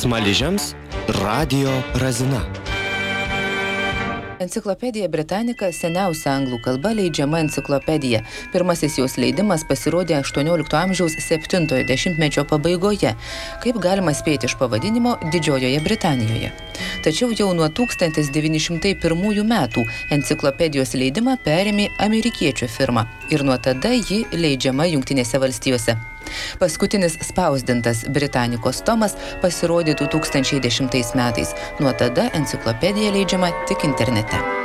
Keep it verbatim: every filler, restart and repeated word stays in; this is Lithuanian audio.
Smaližiams radijo razina. Enciklopedija Britannica seniausia anglų kalba leidžiama enciklopedija. Pirmasis jos leidimas pasirodė aštuoniolikto amžiaus septintojo dešimtmečio pabaigoje, kaip galima spėti iš pavadinimo Didžiojoje Britanijoje. Tačiau jau nuo tūkstantis devyni šimtai pirmųjų metų enciklopedijos leidimą perėmė amerikiečių firma ir nuo tada ji leidžiama Jungtinėse valstijose. Paskutinis spausdintas Britannicos tomas pasirodė du tūkstančiai dešimtais metais. Nuo tada enciklopedija leidžiama tik internete.